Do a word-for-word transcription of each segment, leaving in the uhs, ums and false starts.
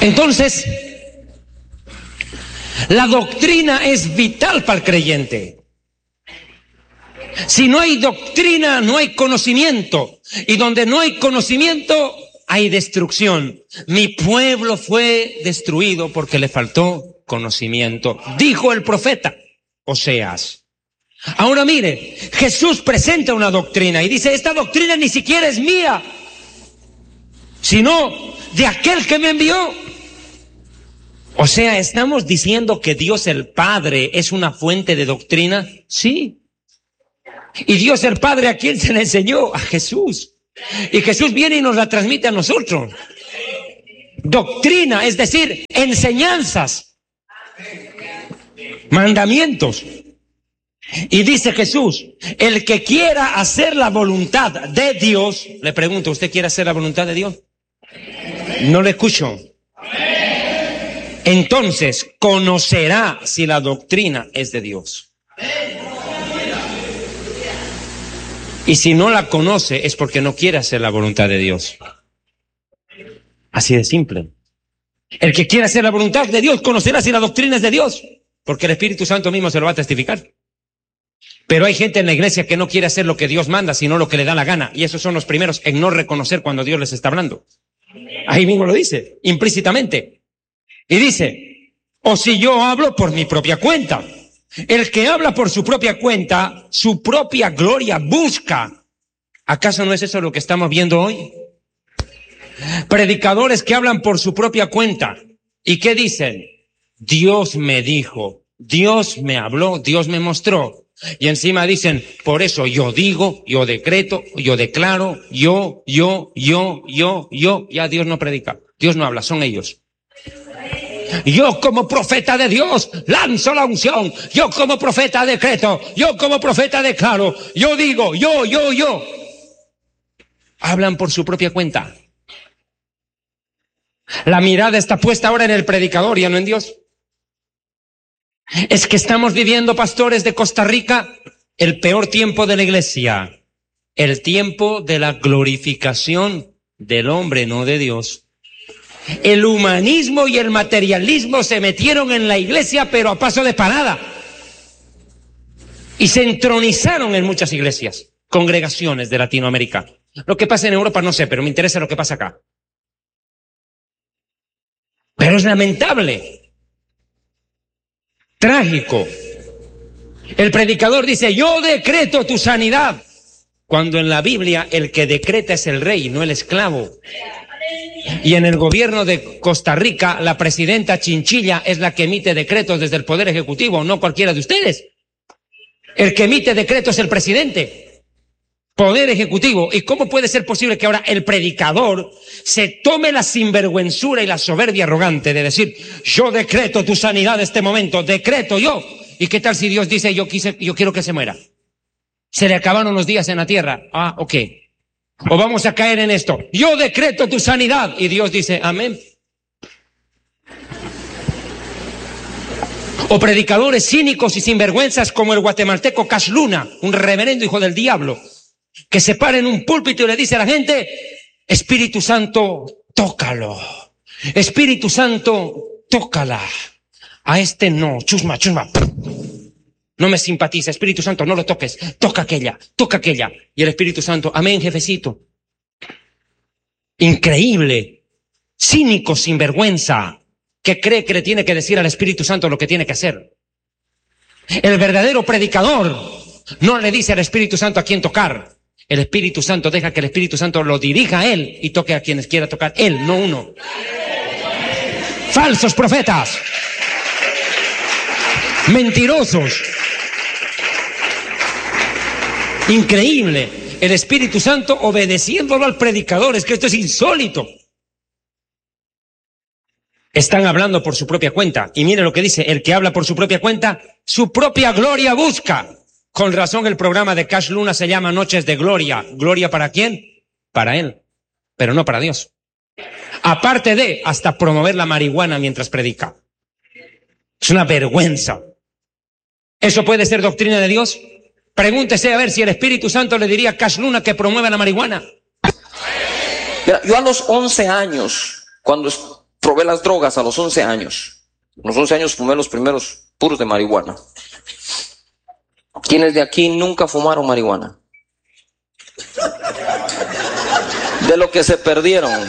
Entonces, la doctrina es vital para el creyente. Si no hay doctrina, no hay conocimiento. Y donde no hay conocimiento, hay destrucción. Mi pueblo fue destruido porque le faltó conocimiento, dijo el profeta Oseas. Ahora mire, Jesús presenta una doctrina y dice, esta doctrina ni siquiera es mía, sino de aquel que me envió. O sea, ¿estamos diciendo que Dios el Padre es una fuente de doctrina? Sí. Y Dios el Padre, ¿a quién se le enseñó? A Jesús. Y Jesús viene y nos la transmite a nosotros. Doctrina, es decir, enseñanzas, mandamientos. Y dice Jesús, el que quiera hacer la voluntad de Dios, le pregunto, ¿usted quiere hacer la voluntad de Dios? No le escucho. Entonces, conocerá si la doctrina es de Dios. Y si no la conoce es porque no quiere hacer la voluntad de Dios. Así de simple. El que quiere hacer la voluntad de Dios conocerá si la doctrina es de Dios, porque el Espíritu Santo mismo se lo va a testificar. Pero hay gente en la iglesia que no quiere hacer lo que Dios manda, sino lo que le da la gana. Y esos son los primeros en no reconocer cuando Dios les está hablando. Ahí mismo lo dice, implícitamente. Y dice, o si yo hablo por mi propia cuenta. El que habla por su propia cuenta, su propia gloria busca. ¿Acaso no es eso lo que estamos viendo hoy? Predicadores que hablan por su propia cuenta. ¿Y qué dicen? Dios me dijo, Dios me habló, Dios me mostró. Y encima dicen, por eso yo digo, yo decreto, yo declaro, yo, yo, yo, yo, yo. Ya Dios no predica, Dios no habla, son ellos. Yo como profeta de Dios lanzo la unción, yo como profeta decreto, yo como profeta declaro, yo digo, yo, yo, yo. Hablan por su propia cuenta. La mirada está puesta ahora en el predicador, ya no en Dios. Es que estamos viviendo, pastores de Costa Rica, el peor tiempo de la iglesia, el tiempo de la glorificación del hombre, no de Dios. El humanismo y el materialismo se metieron en la iglesia, pero a paso de parada. Y se entronizaron en muchas iglesias, congregaciones de Latinoamérica. Lo que pasa en Europa no sé, pero me interesa lo que pasa acá. Pero es lamentable. Trágico. El predicador dice, yo decreto tu sanidad, cuando en la Biblia el que decreta es el rey, no el esclavo. Y en el gobierno de Costa Rica, la presidenta Chinchilla es la que emite decretos desde el Poder Ejecutivo, no cualquiera de ustedes. El que emite decretos es el presidente, Poder Ejecutivo. ¿Y cómo puede ser posible que ahora el predicador se tome la sinvergüenzura y la soberbia arrogante de decir, yo decreto tu sanidad en este momento, decreto yo? ¿Y qué tal si Dios dice, yo quise, yo quiero que se muera? Se le acabaron los días en la tierra. Ah, ok. O vamos a caer en esto. Yo decreto tu sanidad. Y Dios dice, amén. O predicadores cínicos y sinvergüenzas como el guatemalteco Cash Luna, un reverendo hijo del diablo, que se para en un púlpito y le dice a la gente, Espíritu Santo, tócalo. Espíritu Santo, tócala. A este no, chusma, chusma. No me simpatiza, Espíritu Santo, no lo toques. Toca aquella, toca aquella. Y el Espíritu Santo, amén, jefecito. Increíble. Cínico, sinvergüenza, que cree que le tiene que decir al Espíritu Santo lo que tiene que hacer. El verdadero predicador no le dice al Espíritu Santo a quién tocar. El Espíritu Santo deja que el Espíritu Santo lo dirija a él y toque a quienes quiera tocar él, no uno. Falsos profetas. Mentirosos. Increíble. El Espíritu Santo obedeciéndolo al predicador. Es que esto es insólito. Están hablando por su propia cuenta. Y mire lo que dice, el que habla por su propia cuenta, su propia gloria busca. Con razón el programa de Cash Luna se llama Noches de Gloria. ¿Gloria para quién? Para él, pero no para Dios. Aparte de hasta promover la marihuana mientras predica. Es una vergüenza. ¿Eso puede ser doctrina de Dios? Pregúntese a ver si el Espíritu Santo le diría a Cash Luna que promueva la marihuana. Mira, yo a los once años, cuando Probé las drogas a los once años. A los once años fumé los primeros puros de marihuana. ¿Quiénes de aquí nunca fumaron marihuana? De lo que se perdieron.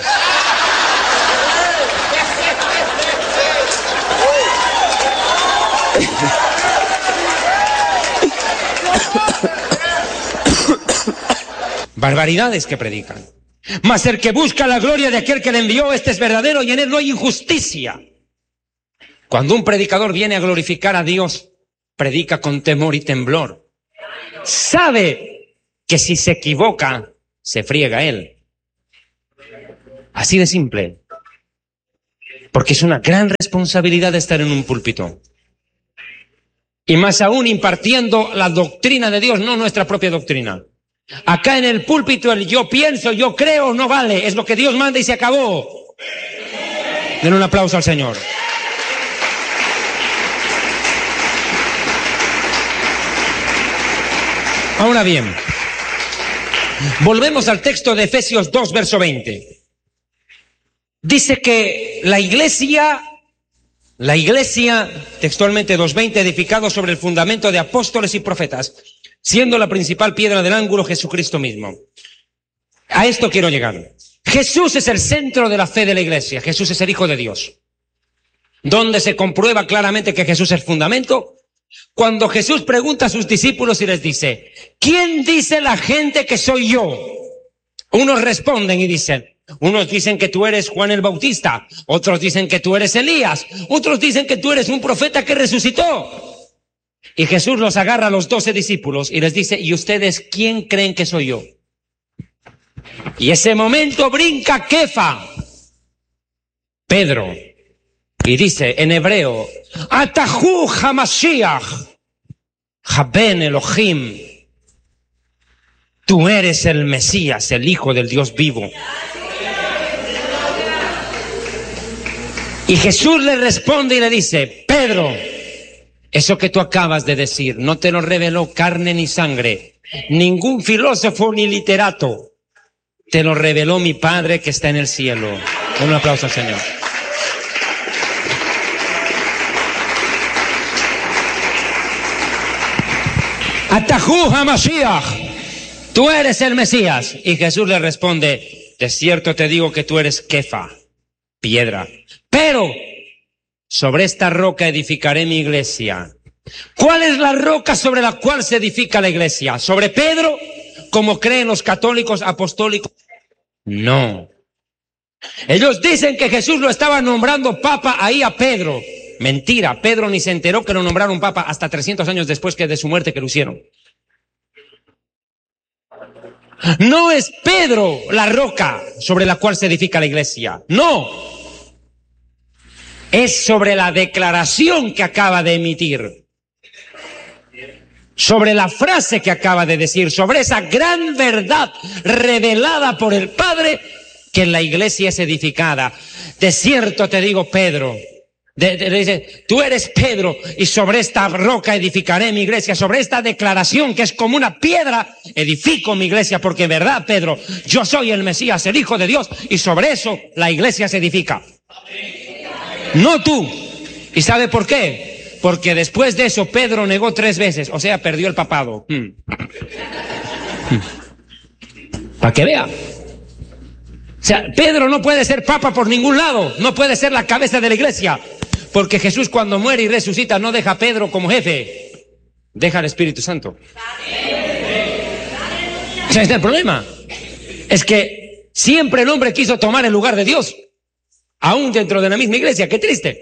Barbaridades que predican. Mas el que busca la gloria de aquel que le envió, este es verdadero y en él no hay injusticia. Cuando un predicador viene a glorificar a Dios, predica con temor y temblor. Sabe que si se equivoca, se friega él. Así de simple. Porque es una gran responsabilidad estar en un púlpito. Y más aún impartiendo la doctrina de Dios, no nuestra propia doctrina. Acá en el púlpito el yo pienso, yo creo no vale. Es lo que Dios manda y se acabó. Den un aplauso al Señor. Ahora bien, volvemos al texto de Efesios dos, verso veinte. Dice que la iglesia, la iglesia, textualmente dos veinte, edificado sobre el fundamento de apóstoles y profetas, siendo la principal piedra del ángulo Jesucristo mismo. A esto quiero llegar. Jesús es el centro de la fe de la iglesia. Jesús es el Hijo de Dios. ¿Dónde se comprueba claramente que Jesús es el fundamento? Cuando Jesús pregunta a sus discípulos y les dice, ¿quién dice la gente que soy yo? Unos responden y dicen, unos dicen que tú eres Juan el Bautista, otros dicen que tú eres Elías, otros dicen que tú eres un profeta que resucitó. Y Jesús los agarra a los doce discípulos y les dice, ¿y ustedes quién creen que soy yo? Y ese momento brinca Kefa, Pedro, y dice en hebreo, Atahu Hamashiach, Haben Elohim, tú eres el Mesías, el Hijo del Dios vivo. Y Jesús le responde y le dice, Pedro, eso que tú acabas de decir no te lo reveló carne ni sangre, ningún filósofo ni literato, te lo reveló mi Padre que está en el cielo. Un aplauso al Señor. Atahu HaMashiach, tú eres el Mesías. Y Jesús le responde, de cierto te digo que tú eres Kefa, piedra, pero sobre esta roca edificaré mi iglesia. ¿Cuál es la roca sobre la cual se edifica la iglesia? ¿Sobre Pedro, como creen los católicos apostólicos? No. Ellos dicen que Jesús lo estaba nombrando papa ahí a Pedro. Mentira, Pedro ni se enteró que lo nombraron papa hasta trescientos años después que de su muerte que lo hicieron. No es Pedro la roca sobre la cual se edifica la iglesia. No. Es sobre la declaración que acaba de emitir. Sobre la frase que acaba de decir, sobre esa gran verdad revelada por el Padre, que en la iglesia es edificada. De cierto te digo, Pedro, de, de, de, dice, tú eres Pedro, y sobre esta roca edificaré mi iglesia. Sobre esta declaración que es como una piedra, edifico mi iglesia, porque en verdad, Pedro, yo soy el Mesías, el Hijo de Dios, y sobre eso la iglesia se edifica. No tú. ¿Y sabe por qué? Porque después de eso Pedro negó tres veces, o sea, perdió el papado. Hmm. Hmm. Para que vea. O sea, Pedro no puede ser papa por ningún lado, no puede ser la cabeza de la iglesia, porque Jesús cuando muere y resucita no deja a Pedro como jefe, deja al Espíritu Santo. O sea, este es el problema. Es que siempre el hombre quiso tomar el lugar de Dios, aún dentro de la misma iglesia. ¡Qué triste!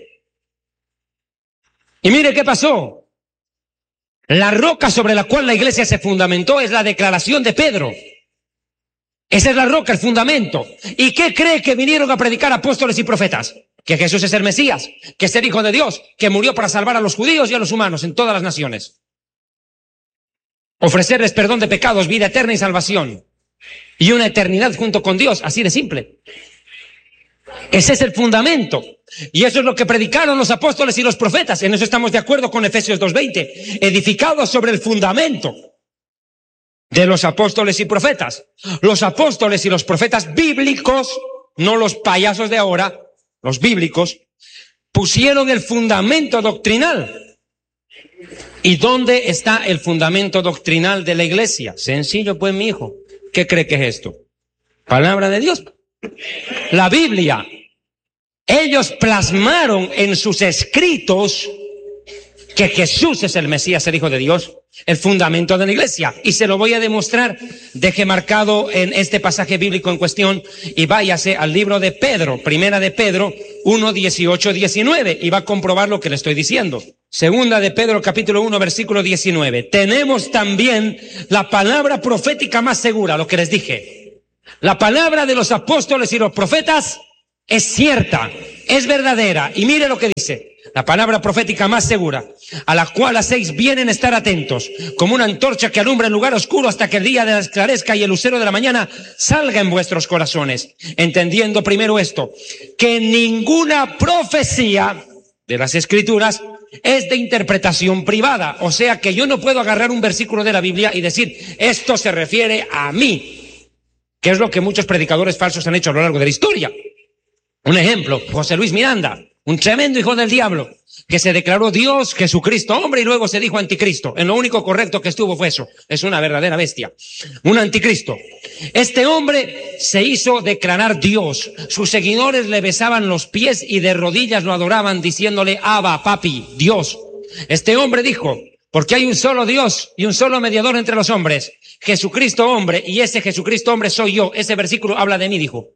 Y mire qué pasó. La roca sobre la cual la iglesia se fundamentó es la declaración de Pedro. Esa es la roca, el fundamento. ¿Y qué cree que vinieron a predicar apóstoles y profetas? Que Jesús es el Mesías, que es el Hijo de Dios, que murió para salvar a los judíos y a los humanos en todas las naciones. Ofrecerles perdón de pecados, vida eterna y salvación. Y una eternidad junto con Dios, así de simple. Ese es el fundamento. Y eso es lo que predicaron los apóstoles y los profetas. En eso estamos de acuerdo con Efesios dos veinte. Edificados sobre el fundamento de los apóstoles y profetas. Los apóstoles y los profetas bíblicos, no los payasos de ahora, los bíblicos, pusieron el fundamento doctrinal. ¿Y dónde está el fundamento doctrinal de la iglesia? Sencillo, pues, mi hijo. ¿Qué cree que es esto? Palabra de Dios. La Biblia. Ellos plasmaron en sus escritos que Jesús es el Mesías, el Hijo de Dios, el fundamento de la iglesia. Y se lo voy a demostrar. Deje marcado en este pasaje bíblico en cuestión y váyase al libro de Pedro, primera de Pedro, uno, dieciocho, diecinueve, y va a comprobar lo que le estoy diciendo. Segunda de Pedro, capítulo uno, versículo diecinueve. Tenemos también la palabra profética más segura, lo que les dije. La palabra de los apóstoles y los profetas es cierta, es verdadera. Y mire lo que dice. La palabra profética más segura, a la cual hacéis bien en estar atentos, como una antorcha que alumbra en lugar oscuro hasta que el día esclarezca y el lucero de la mañana salga en vuestros corazones. Entendiendo primero esto, que ninguna profecía de las Escrituras es de interpretación privada. O sea que yo no puedo agarrar un versículo de la Biblia y decir, esto se refiere a mí, que es lo que muchos predicadores falsos han hecho a lo largo de la historia. Un ejemplo, José Luis Miranda, un tremendo hijo del diablo, que se declaró Dios, Jesucristo, hombre, y luego se dijo anticristo. En lo único correcto que estuvo fue eso. Es una verdadera bestia. Un anticristo. Este hombre se hizo declarar Dios. Sus seguidores le besaban los pies y de rodillas lo adoraban diciéndole, Abba, papi, Dios. Este hombre dijo, porque hay un solo Dios y un solo mediador entre los hombres, Jesucristo hombre, y ese Jesucristo hombre soy yo. Ese versículo habla de mí, dijo.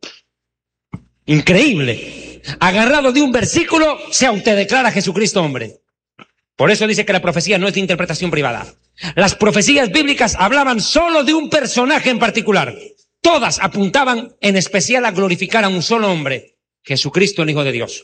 Increíble. Agarrado de un versículo, se autodeclara Jesucristo hombre. Por eso dice que la profecía no es de interpretación privada. Las profecías bíblicas hablaban solo de un personaje en particular. Todas apuntaban en especial a glorificar a un solo hombre, Jesucristo, el Hijo de Dios.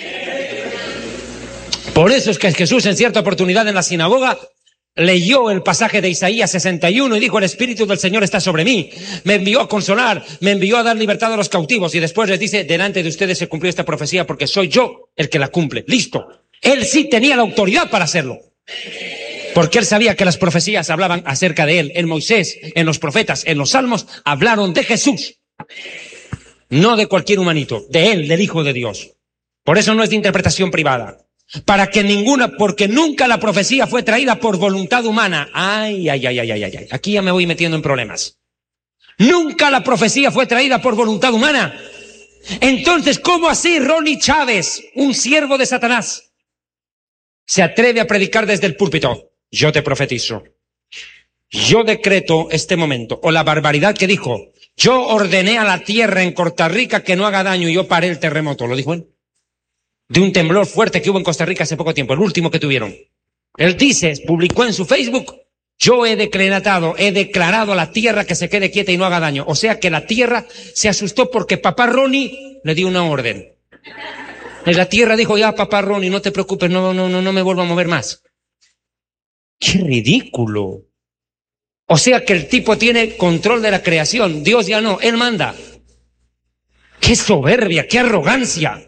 Por eso es que Jesús en cierta oportunidad en la sinagoga leyó el pasaje de Isaías sesenta y uno y dijo, el Espíritu del Señor está sobre mí, me envió a consolar, me envió a dar libertad a los cautivos, y después les dice, delante de ustedes se cumplió esta profecía porque soy yo el que la cumple. Listo. Él sí tenía la autoridad para hacerlo, porque él sabía que las profecías hablaban acerca de él. En Moisés, en los profetas, en los salmos, hablaron de Jesús, no de cualquier humanito, de él, del Hijo de Dios. Por eso no es de interpretación privada. Para que ninguna, porque nunca la profecía fue traída por voluntad humana. Ay, ay, ay, ay, ay, ay. Aquí ya me voy metiendo en problemas. Nunca la profecía fue traída por voluntad humana. Entonces, ¿cómo así Ronnie Chávez, un siervo de Satanás, se atreve a predicar desde el púlpito? Yo te profetizo. Yo decreto este momento. O la barbaridad que dijo. Yo ordené a la tierra en Costa Rica que no haga daño y yo paré el terremoto. ¿Lo dijo él? De un temblor fuerte que hubo en Costa Rica hace poco tiempo, el último que tuvieron. Él dice, publicó en su Facebook, yo he decretado, he declarado a la tierra que se quede quieta y no haga daño. O sea que la tierra se asustó porque papá Ronnie le dio una orden. Y la tierra dijo, ya papá Ronnie, no te preocupes, no, no, no, no me vuelvo a mover más. ¡Qué ridículo! O sea que el tipo tiene control de la creación, Dios ya no, él manda. ¡Qué soberbia, qué arrogancia!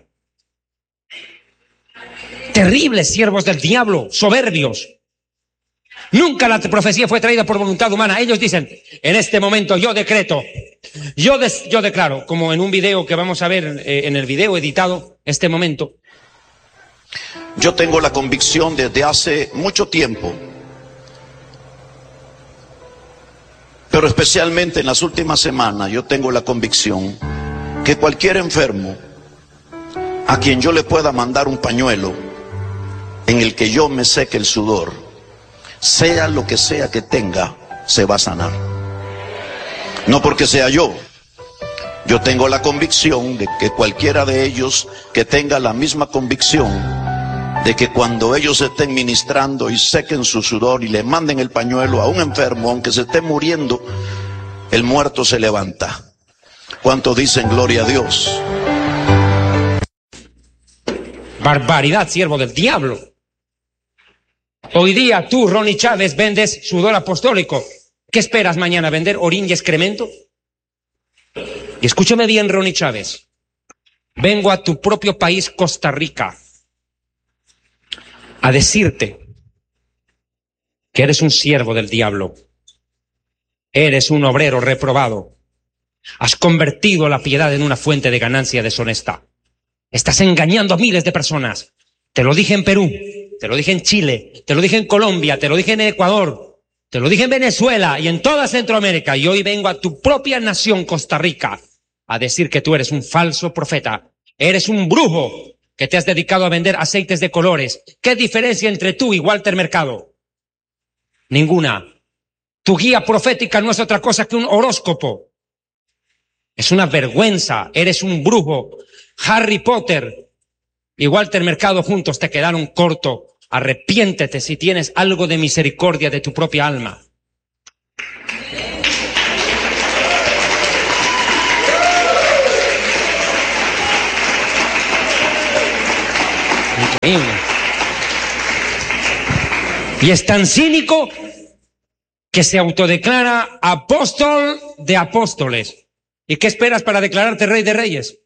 Terribles siervos del diablo, soberbios. Nunca la profecía fue traída por voluntad humana. Ellos dicen, en este momento yo decreto, yo, des, yo declaro, como en un video que vamos a ver eh, en el video editado, este momento. Yo tengo la convicción desde hace mucho tiempo, pero especialmente en las últimas semanas, yo tengo la convicción que cualquier enfermo a quien yo le pueda mandar un pañuelo en el que yo me seque el sudor, sea lo que sea que tenga, se va a sanar. No porque sea yo. Yo tengo la convicción de que cualquiera de ellos que tenga la misma convicción de que cuando ellos estén ministrando y sequen su sudor y le manden el pañuelo a un enfermo, aunque se esté muriendo, el muerto se levanta. ¿Cuántos dicen gloria a Dios? Barbaridad, siervo del diablo. Hoy día tú, Ronnie Chávez, vendes sudor apostólico. ¿Qué esperas mañana? ¿Vender orín y excremento? Y escúchame bien, Ronnie Chávez. Vengo a tu propio país, Costa Rica, a decirte que eres un siervo del diablo. Eres un obrero reprobado. Has convertido la piedad en una fuente de ganancia deshonesta. Estás engañando a miles de personas. Te lo dije en Perú, te lo dije en Chile, te lo dije en Colombia, te lo dije en Ecuador, te lo dije en Venezuela y en toda Centroamérica. Y hoy vengo a tu propia nación, Costa Rica, a decir que tú eres un falso profeta. Eres un brujo que te has dedicado a vender aceites de colores. ¿Qué diferencia entre tú y Walter Mercado? Ninguna. Tu guía profética no es otra cosa que un horóscopo. Es una vergüenza. Eres un brujo. Harry Potter y Walter Mercado juntos te quedaron corto. Arrepiéntete si tienes algo de misericordia de tu propia alma. Increíble. Y es tan cínico que se autodeclara apóstol de apóstoles. ¿Y qué esperas para declararte rey de reyes?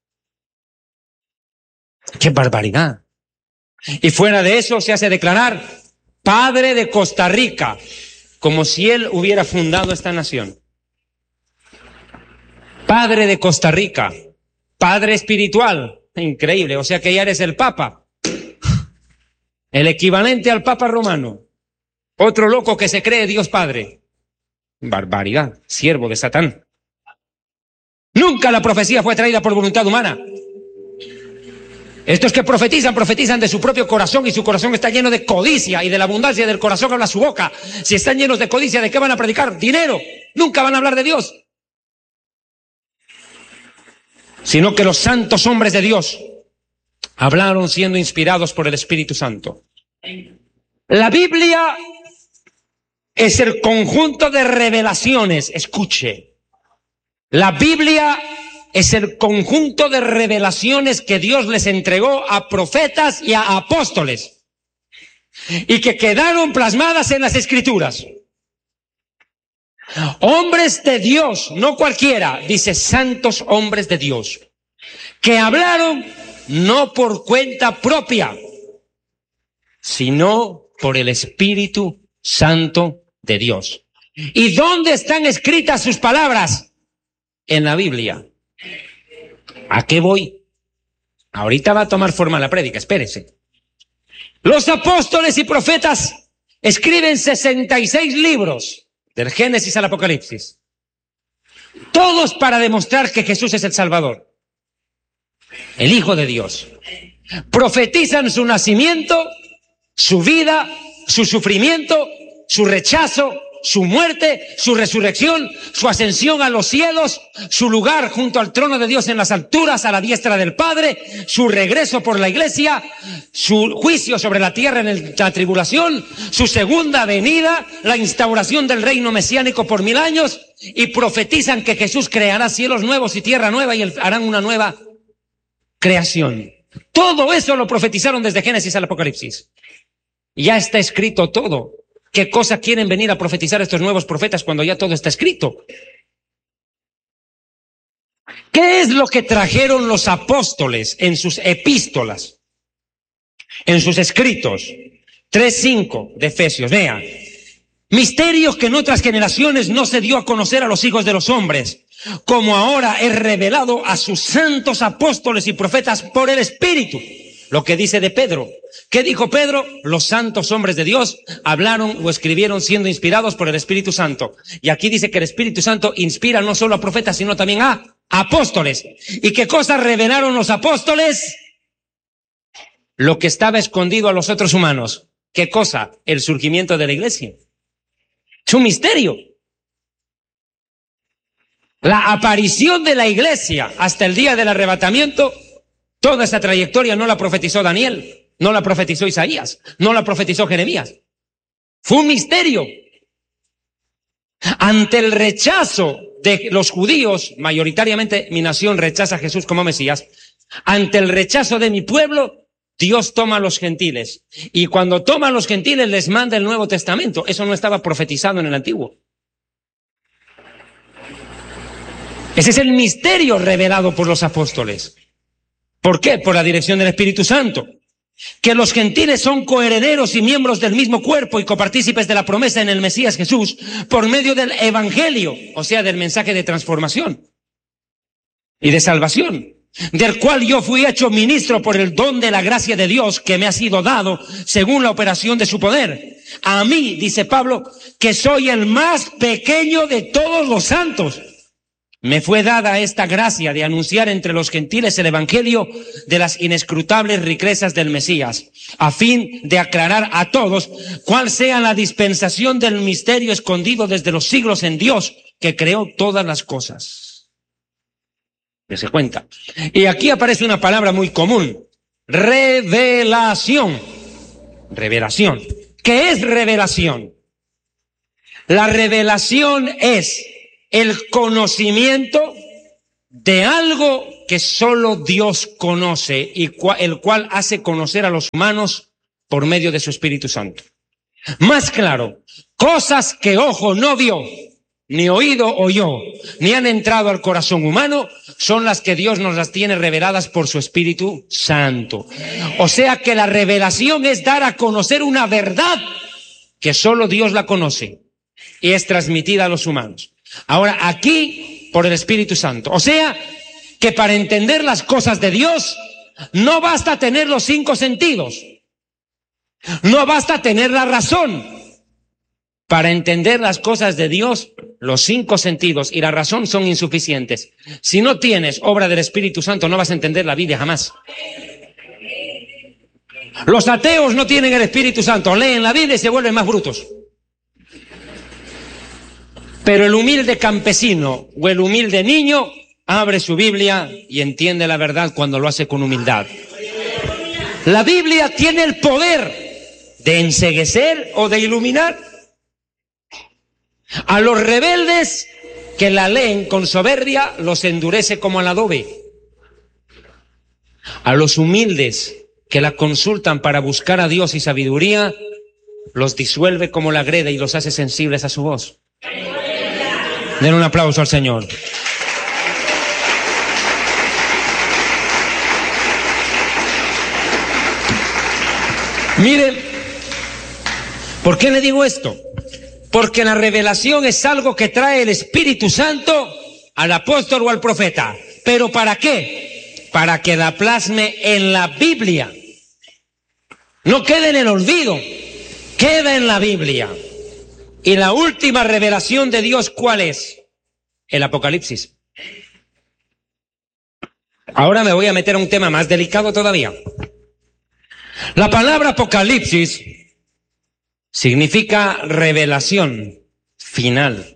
¡Qué barbaridad! Y fuera de eso se hace declarar padre de Costa Rica, como si él hubiera fundado esta nación. Padre de Costa Rica, padre espiritual. Increíble, o sea que ya eres el Papa. El equivalente al Papa romano. Otro loco que se cree Dios Padre. Barbaridad, siervo de Satán. Nunca la profecía fue traída por voluntad humana. Estos que profetizan, profetizan de su propio corazón y su corazón está lleno de codicia y de la abundancia del corazón habla su boca. Si están llenos de codicia, ¿de qué van a predicar? Dinero. Nunca van a hablar de Dios. Sino que los santos hombres de Dios hablaron siendo inspirados por el Espíritu Santo. La Biblia es el conjunto de revelaciones. Escuche. La Biblia es el conjunto de revelaciones que Dios les entregó a profetas y a apóstoles y que quedaron plasmadas en las Escrituras. Hombres de Dios, no cualquiera, dice santos hombres de Dios, que hablaron no por cuenta propia, sino por el Espíritu Santo de Dios. ¿Y dónde están escritas sus palabras? En la Biblia. ¿A qué voy? Ahorita va a tomar forma la prédica, espérese. Los apóstoles y profetas escriben sesenta y seis libros, del Génesis al Apocalipsis. Todos para demostrar que Jesús es el Salvador, el Hijo de Dios. Profetizan su nacimiento, su vida, su sufrimiento, su rechazo, su muerte, su resurrección, su ascensión a los cielos, su lugar junto al trono de Dios en las alturas, a la diestra del Padre, su regreso por la iglesia, su juicio sobre la tierra en la tribulación, su segunda venida, la instauración del reino mesiánico por mil años, y profetizan que Jesús creará cielos nuevos y tierra nueva y harán una nueva creación. Todo eso lo profetizaron desde Génesis al Apocalipsis. Ya está escrito todo. ¿Qué cosa quieren venir a profetizar estos nuevos profetas cuando ya todo está escrito? ¿Qué es lo que trajeron los apóstoles en sus epístolas, en sus escritos? tres cinco de Efesios, vean. Misterios que en otras generaciones no se dio a conocer a los hijos de los hombres, como ahora es revelado a sus santos apóstoles y profetas por el Espíritu. Lo que dice de Pedro. ¿Qué dijo Pedro? Los santos hombres de Dios hablaron o escribieron siendo inspirados por el Espíritu Santo. Y aquí dice que el Espíritu Santo inspira no solo a profetas, sino también a apóstoles. ¿Y qué cosas revelaron los apóstoles? Lo que estaba escondido a los otros humanos. ¿Qué cosa? El surgimiento de la iglesia. Es un misterio. La aparición de la iglesia hasta el día del arrebatamiento. Toda esa trayectoria no la profetizó Daniel, no la profetizó Isaías, no la profetizó Jeremías. Fue un misterio. Ante el rechazo de los judíos, mayoritariamente mi nación rechaza a Jesús como Mesías, ante el rechazo de mi pueblo, Dios toma a los gentiles. Y cuando toma a los gentiles les manda el Nuevo Testamento. Eso no estaba profetizado en el Antiguo. Ese es el misterio revelado por los apóstoles. ¿Por qué? Por la dirección del Espíritu Santo. Que los gentiles son coherederos y miembros del mismo cuerpo y copartícipes de la promesa en el Mesías Jesús por medio del Evangelio, o sea, del mensaje de transformación y de salvación. del cual yo fui hecho ministro por el don de la gracia de Dios que me ha sido dado según la operación de su poder. A mí, dice Pablo, que soy el más pequeño de todos los santos, me fue dada esta gracia de anunciar entre los gentiles el evangelio de las inescrutables riquezas del Mesías, a fin de aclarar a todos cuál sea la dispensación del misterio escondido desde los siglos en Dios, que creó todas las cosas. Se cuenta. Y aquí aparece una palabra muy común: revelación. Revelación. ¿Qué es revelación? La revelación es el conocimiento de algo que solo Dios conoce y el cual hace conocer a los humanos por medio de su Espíritu Santo. Más claro, cosas que ojo no vio, ni oído oyó, ni han entrado al corazón humano, son las que Dios nos las tiene reveladas por su Espíritu Santo. O sea que la revelación es dar a conocer una verdad que solo Dios la conoce y es transmitida a los humanos. Ahora, aquí, por el Espíritu Santo. O sea que para entender las cosas de Dios, no basta tener los cinco sentidos. No basta tener la razón. Para entender las cosas de Dios, los cinco sentidos y la razón son insuficientes. Si no tienes obra del Espíritu Santo, no vas a entender la Biblia jamás. Los ateos no tienen el Espíritu Santo, leen la Biblia y se vuelven más brutos. Pero el humilde campesino o el humilde niño abre su Biblia y entiende la verdad cuando lo hace con humildad. La Biblia tiene el poder de enceguecer o de iluminar. A los rebeldes que la leen con soberbia los endurece como al adobe. A los humildes que la consultan para buscar a Dios y sabiduría, los disuelve como la greda y los hace sensibles a su voz. Den un aplauso al Señor. Miren, ¿por qué le digo esto? Porque la revelación es algo que trae el Espíritu Santo al apóstol o al profeta. ¿Pero para qué? Para que la plasme en la Biblia. No quede en el olvido, queda en la Biblia. Y la última revelación de Dios, ¿cuál es? El Apocalipsis. Ahora me voy a meter a un tema más delicado todavía. La palabra Apocalipsis significa revelación final.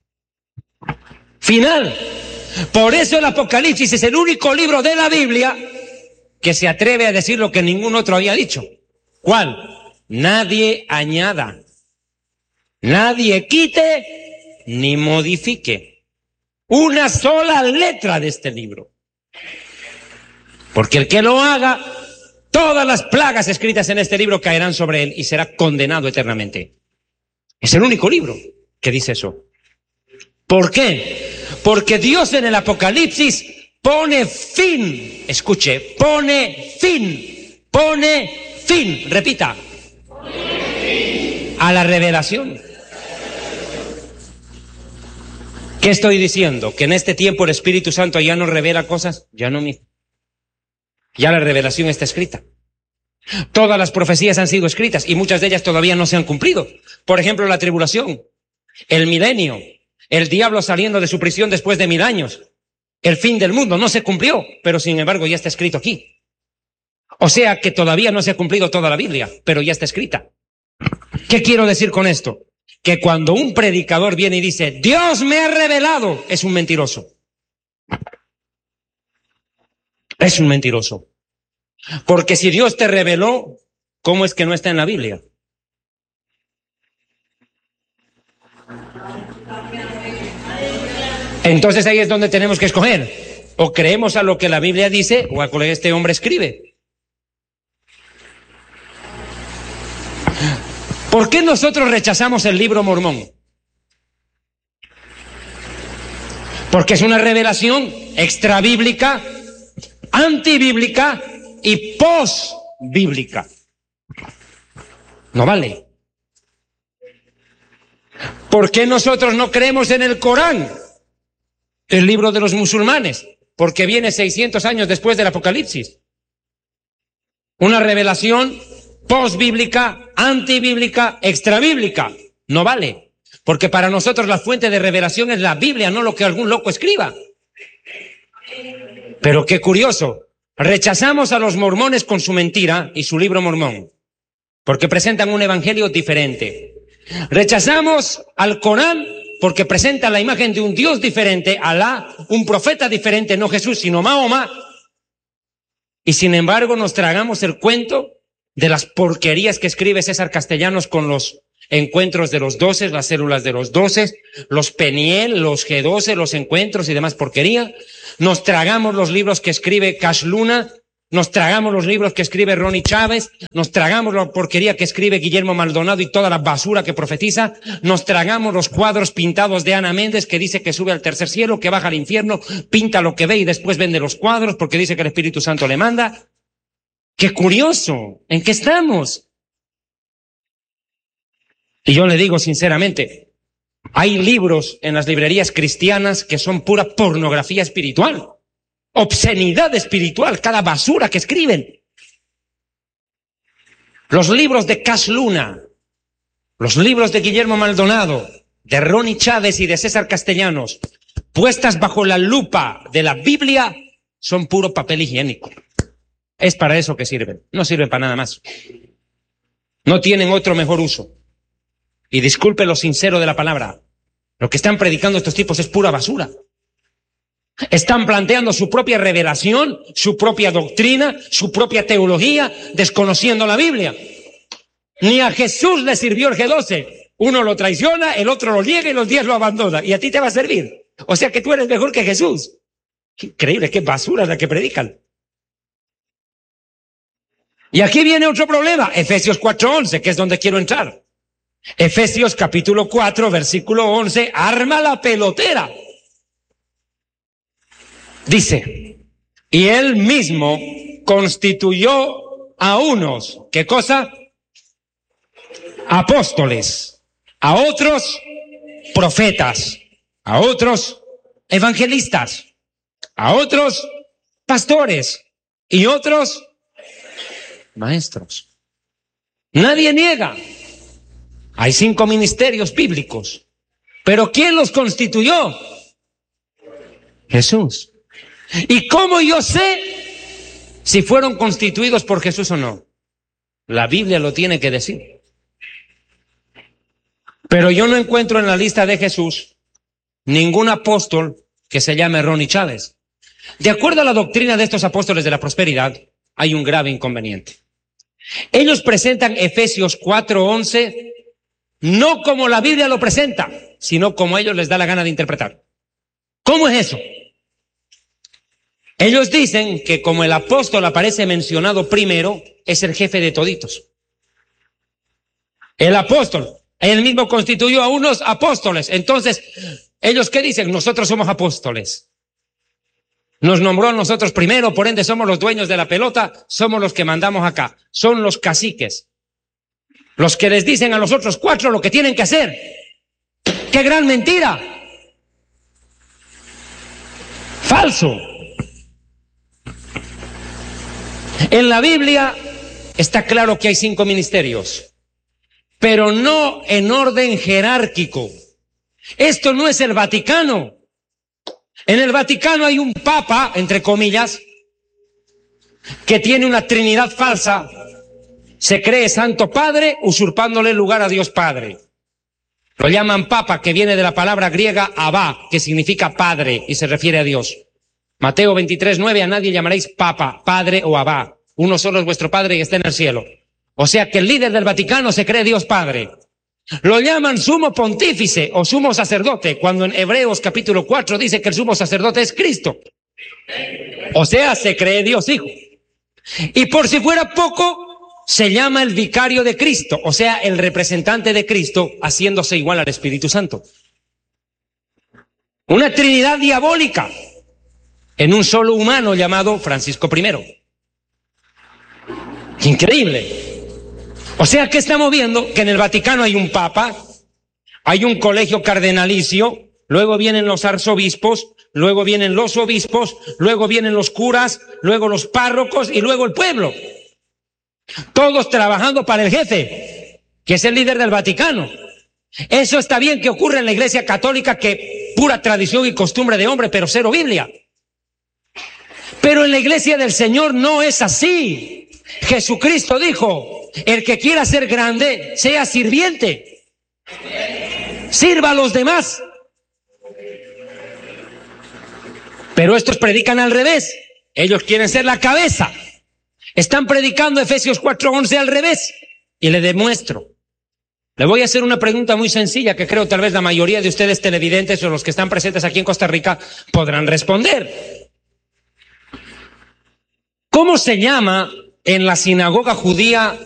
Final. Por eso el Apocalipsis es el único libro de la Biblia que se atreve a decir lo que ningún otro había dicho. ¿Cuál? Nadie añada, nadie quite ni modifique una sola letra de este libro. Porque el que lo haga, todas las plagas escritas en este libro caerán sobre él y será condenado eternamente. Es el único libro que dice eso. ¿Por qué? Porque Dios en el Apocalipsis pone fin, escuche, pone fin, pone fin, repita, a la revelación. ¿Qué estoy diciendo? Que en este tiempo el Espíritu Santo ya no revela cosas, ya no, mi. Ya la revelación está escrita. Todas las profecías han sido escritas y muchas de ellas todavía no se han cumplido. Por ejemplo, la tribulación, el milenio, el diablo saliendo de su prisión después de mil años, el fin del mundo no se cumplió, pero sin embargo ya está escrito aquí. O sea que todavía no se ha cumplido toda la Biblia, pero ya está escrita. ¿Qué quiero decir con esto? Que cuando un predicador viene y dice, Dios me ha revelado, es un mentiroso. Es un mentiroso. Porque si Dios te reveló, ¿cómo es que no está en la Biblia? Entonces ahí es donde tenemos que escoger. O creemos a lo que la Biblia dice o a lo que este hombre escribe. ¿Por qué nosotros rechazamos el libro mormón? Porque es una revelación extrabíblica, antibíblica y posbíblica. No vale. ¿Por qué nosotros no creemos en el Corán, el libro de los musulmanes? porque viene seiscientos años después del Apocalipsis. Una revelación postbíblica, antibíblica, extrabíblica. No vale, porque para nosotros la fuente de revelación es la Biblia, no lo que algún loco escriba. Pero qué curioso, rechazamos a los mormones con su mentira y su libro mormón, porque presentan un evangelio diferente. Rechazamos al Corán porque presenta la imagen de un Dios diferente, Alá, un profeta diferente, no Jesús, sino Mahoma. Y sin embargo nos tragamos el cuento de las porquerías que escribe César Castellanos con los encuentros de los doce, las células de los doce, los Peniel, los G doce, los encuentros y demás porquería. Nos tragamos los libros que escribe Cash Luna, nos tragamos los libros que escribe Ronnie Chávez, nos tragamos la porquería que escribe Guillermo Maldonado y toda la basura que profetiza, nos tragamos los cuadros pintados de Ana Méndez que dice que sube al tercer cielo, que baja al infierno, pinta lo que ve y después vende los cuadros porque dice que el Espíritu Santo le manda. ¡Qué curioso! ¿En qué estamos? Y yo le digo sinceramente, hay libros en las librerías cristianas que son pura pornografía espiritual. Obscenidad espiritual, cada basura que escriben. Los libros de Cash Luna, los libros de Guillermo Maldonado, de Ronnie Chávez y de César Castellanos, puestas bajo la lupa de la Biblia, son puro papel higiénico. Es para eso que sirven, no sirven para nada más. No tienen otro mejor uso. Y disculpe lo sincero de la palabra, lo que están predicando estos tipos es pura basura. Están planteando su propia revelación, su propia doctrina, su propia teología, desconociendo la Biblia. Ni a Jesús le sirvió el G doce. Uno lo traiciona, el otro lo niega y los diez lo abandona. Y a ti te va a servir. O sea que tú eres mejor que Jesús. Qué increíble, qué basura es la que predican. Y aquí viene otro problema, Efesios cuatro once, que es donde quiero entrar. Efesios capítulo cuatro, versículo once, arma la pelotera. Dice, y él mismo constituyó a unos, ¿qué cosa? Apóstoles, a otros profetas, a otros evangelistas, a otros pastores y otros maestros. Nadie niega. Hay cinco ministerios bíblicos. ¿Pero quién los constituyó? Jesús. ¿Y cómo yo sé si fueron constituidos por Jesús o no? La Biblia lo tiene que decir. Pero yo no encuentro en la lista de Jesús ningún apóstol que se llame Ronnie Chávez. De acuerdo a la doctrina de estos apóstoles de la prosperidad, hay un grave inconveniente. Ellos presentan Efesios cuatro once no como la Biblia lo presenta, sino como a ellos les da la gana de interpretar. ¿Cómo es eso? Ellos dicen que como el apóstol aparece mencionado primero, es el jefe de toditos. El apóstol, él mismo constituyó a unos apóstoles. Entonces, ¿ellos qué dicen? Nosotros somos apóstoles. Nos nombró a nosotros primero, por ende somos los dueños de la pelota, somos los que mandamos acá. Son los caciques. Los que les dicen a los otros cuatro lo que tienen que hacer. ¡Qué gran mentira! Falso. En la Biblia está claro que hay cinco ministerios, pero no en orden jerárquico. Esto no es el Vaticano. En el Vaticano hay un papa, entre comillas, que tiene una trinidad falsa. Se cree Santo Padre, usurpándole el lugar a Dios Padre. Lo llaman papa, que viene de la palabra griega abá, que significa padre y se refiere a Dios. Mateo veintitrés nueve, a nadie llamaréis papa, padre o abá. Uno solo es vuestro Padre y está en el cielo. O sea que el líder del Vaticano se cree Dios Padre. Lo llaman sumo pontífice o sumo sacerdote, cuando en Hebreos capítulo cuatro dice que el sumo sacerdote es Cristo. O sea, se cree Dios Hijo. Y por si fuera poco, se llama el vicario de Cristo, o sea, el representante de Cristo, haciéndose igual al Espíritu Santo. Una trinidad diabólica en un solo humano llamado Francisco primero. Increíble. O sea, que estamos viendo que en el Vaticano hay un papa, hay un colegio cardenalicio, luego vienen los arzobispos, luego vienen los obispos, luego vienen los curas, luego los párrocos y luego el pueblo. Todos trabajando para el jefe, que es el líder del Vaticano. Eso está bien que ocurra en la Iglesia Católica, que pura tradición y costumbre de hombre, pero cero Biblia. Pero en la Iglesia del Señor no es así. Jesucristo dijo, el que quiera ser grande, sea sirviente. Sirva a los demás. Pero estos predican al revés. Ellos quieren ser la cabeza. Están predicando Efesios cuatro once al revés. Y le demuestro. Le voy a hacer una pregunta muy sencilla que creo tal vez la mayoría de ustedes televidentes o los que están presentes aquí en Costa Rica podrán responder. ¿Cómo se llama en la sinagoga judía